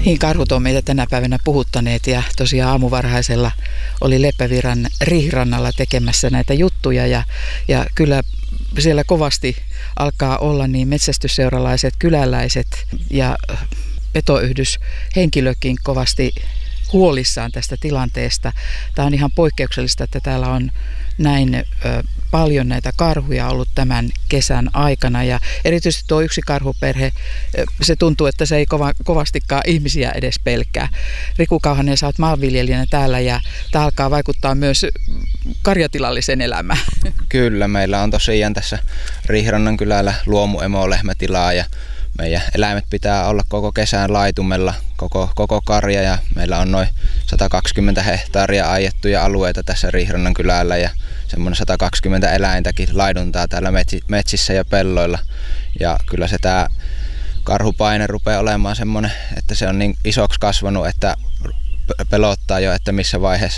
Niin, karhut on meitä tänä päivänä puhuttaneet ja tosiaan aamuvarhaisella oli Leppävirran Riihirannalla tekemässä näitä juttuja ja kyllä siellä kovasti alkaa olla niin metsästysseuralaiset, kyläläiset ja petoyhdyshenkilökin kovasti huolissaan tästä tilanteesta. Tämä on ihan poikkeuksellista, että täällä on näin paljon näitä karhuja ollut tämän kesän aikana ja erityisesti tuo yksi karhuperhe, se tuntuu, että se ei kovastikaan ihmisiä edes pelkää. Riku Kauhanen, sä oot maanviljelijänä täällä ja tämä alkaa vaikuttaa myös karjatilallisen elämään. Kyllä, meillä on tosiaan tässä Riihirannan kylällä luomu-emo-lehmätilaa ja meidän eläimet pitää olla koko kesän laitumella, koko karja ja meillä on noin 120 hehtaaria aiettuja alueita tässä Riihirannan kylällä ja semmoinen 120 eläintäkin laiduntaa täällä metsissä ja pelloilla. Ja kyllä se tää karhupaine rupeaa olemaan semmoinen, että se on niin isoksi kasvanut, että pelottaa jo, että missä vaiheessa